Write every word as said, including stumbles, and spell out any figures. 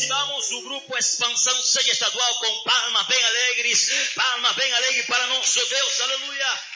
recebamos o grupo Expansão Sede Estadual com palmas bem alegres, palmas bem alegres para nosso Deus, aleluia.